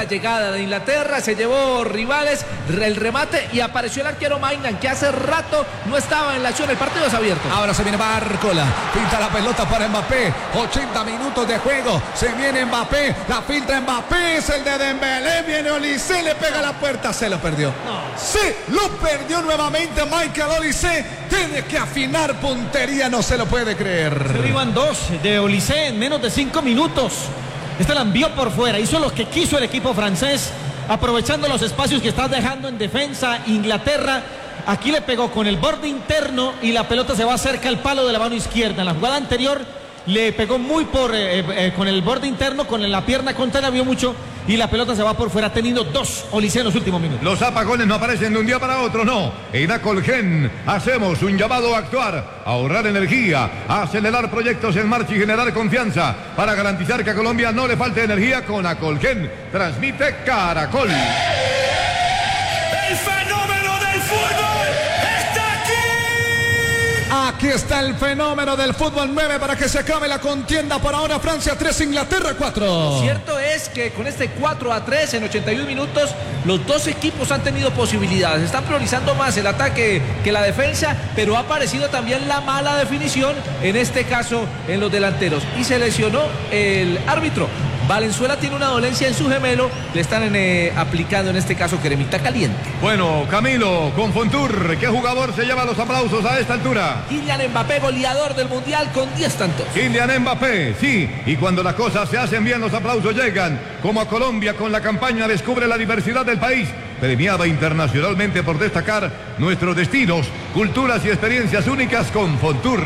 llegada de Inglaterra, se llevó rivales, el remate y apareció el arquero Maignan, que hace rato no estaba en la acción. El partido es abierto. Ahora se viene Barcola, pinta la pelota para Mbappé, 80 minutos de juego, se viene Mbappé, la filtra Mbappé, es el de Dembélé, viene Olise, le pega a la puerta, se lo perdió. Se lo perdió nuevamente Michael Olise, tiene que afinar puntería, no se lo puede creer. Se iban dos de Olise en menos de 5 minutos. Este la envió por fuera, hizo lo que quiso el equipo francés, aprovechando los espacios que está dejando en defensa Inglaterra. Aquí le pegó con el borde interno y la pelota se va cerca al palo de la mano izquierda. En la jugada anterior le pegó muy con el borde interno, con la pierna contraria vio mucho y la pelota se va por fuera. Ha tenido dos Olise en los últimos minutos. Los apagones no aparecen de un día para otro, no. En Acolgen hacemos un llamado a actuar, a ahorrar energía, a acelerar proyectos en marcha y generar confianza para garantizar que a Colombia no le falte energía. Con Acolgen transmite Caracol. El fenómeno del fútbol está aquí. Aquí está el fenómeno del fútbol 9 para que se acabe la contienda. Por ahora Francia 3, Inglaterra 4. Lo cierto es que con este 4-3 en 81 minutos los dos equipos han tenido posibilidades. Están priorizando más el ataque que la defensa, pero ha aparecido también la mala definición, en este caso en los delanteros. Y se lesionó el árbitro. Valenzuela tiene una dolencia en su gemelo, le están aplicando en este caso cremita caliente. Bueno, Camilo, con Fontour, ¿qué jugador se lleva los aplausos a esta altura? Kylian Mbappé, goleador del Mundial con 10 tantos. Kylian Mbappé, sí, y cuando las cosas se hacen bien los aplausos llegan, como a Colombia con la campaña Descubre la diversidad del país, premiada internacionalmente por destacar nuestros destinos, culturas y experiencias únicas con Fontour.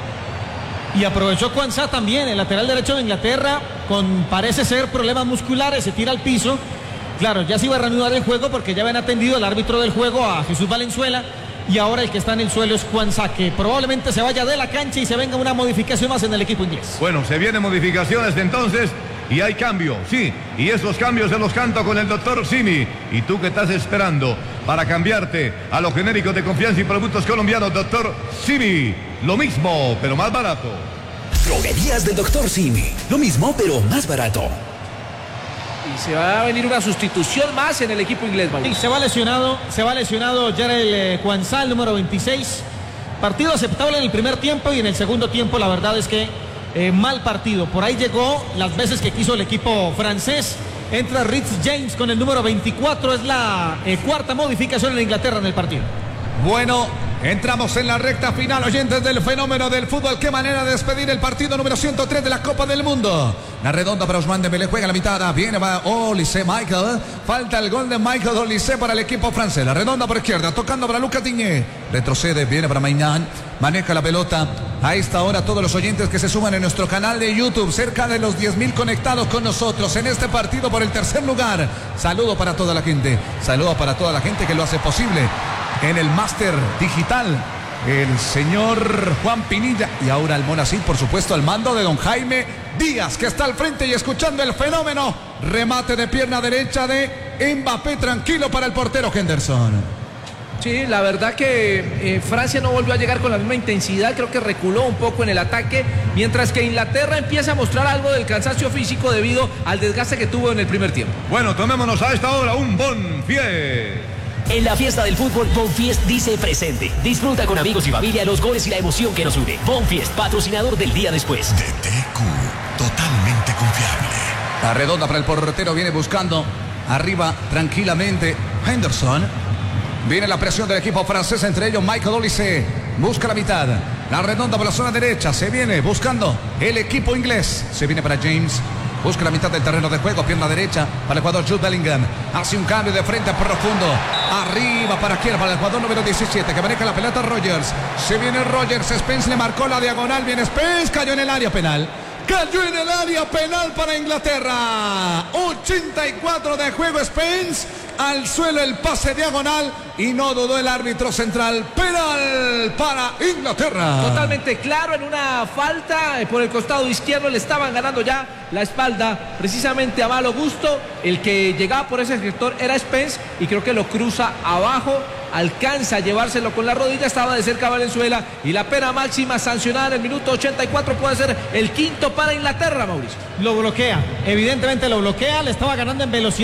Y aprovechó Kwanzaa también, el lateral derecho de Inglaterra, con parece ser problemas musculares, se tira al piso. Claro, ya se iba a reanudar el juego porque ya habían atendido al árbitro del juego, a Jesús Valenzuela, y ahora el que está en el suelo es Kwanzaa, que probablemente se vaya de la cancha y se venga una modificación más en el equipo inglés. Bueno, se vienen modificaciones entonces y hay cambio, sí, y esos cambios se los canto con el doctor Simi. ¿Y tú qué estás esperando para cambiarte a los genéricos de confianza y productos colombianos, doctor Simi? Lo mismo, pero más barato. Droguerías del Dr. Simi. Lo mismo, pero más barato. Y se va a venir una sustitución más en el equipo inglés, y se va lesionado Jarel Kwanzaa, el número 26. Partido aceptable en el primer tiempo y en el segundo tiempo la verdad es que mal partido. Por ahí llegó las veces que quiso el equipo francés. Entra Rhys James con el número 24. Es la cuarta modificación en Inglaterra en el partido. Bueno, entramos en la recta final, oyentes del fenómeno del fútbol. Qué manera de despedir el partido número 103 de la Copa del Mundo. La redonda para Ousmane Dembélé, juega la mitad, viene va Olise Michael. Falta el gol de Michael Olise para el equipo francés. La redonda por izquierda, tocando para Lucas Digne. Retrocede, viene para Maignan. Maneja la pelota. A esta hora todos los oyentes que se suman en nuestro canal de YouTube, cerca de los 10.000 conectados con nosotros en este partido por el tercer lugar. Saludo para toda la gente. Saludo para toda la gente que lo hace posible en el máster digital, el señor Juan Pinilla y ahora el Monacid, por supuesto, al mando de don Jaime Díaz, que está al frente y escuchando el fenómeno. Remate de pierna derecha de Mbappé, tranquilo para el portero Henderson. Sí, la verdad que Francia no volvió a llegar con la misma intensidad, creo que reculó un poco en el ataque, mientras que Inglaterra empieza a mostrar algo del cansancio físico debido al desgaste que tuvo en el primer tiempo. Bueno, tomémonos a esta hora un Bonfiest. En la fiesta del fútbol, Bonfiest dice presente. Disfruta con amigos y familia los goles y la emoción que nos une. Bonfiest, patrocinador del día después. DTQ, totalmente confiable. La redonda para el portero, viene buscando arriba tranquilamente Henderson. Viene la presión del equipo francés, entre ellos Michael Olise. Busca la mitad. La redonda por la zona derecha. Se viene buscando el equipo inglés. Se viene para James. Busca la mitad del terreno de juego, pierna derecha para el jugador Jude Bellingham. Hace un cambio de frente profundo. Arriba para quién, para el jugador número 17 que maneja la pelota Rogers. Se viene Rogers, Spence le marcó la diagonal. Viene Spence, cayó en el área penal. Cayó en el área penal para Inglaterra. 84 de juego, Spence. Al suelo el pase diagonal y no dudó el árbitro central. Penal para Inglaterra. Totalmente claro, en una falta por el costado izquierdo le estaban ganando ya la espalda precisamente a Malo Gusto. El que llegaba por ese sector era Spence y creo que lo cruza abajo. Alcanza a llevárselo con la rodilla, estaba de cerca Valenzuela y la pena máxima sancionada en el minuto 84 puede ser el quinto para Inglaterra, Mauricio. Lo bloquea, evidentemente lo bloquea, le estaba ganando en velocidad.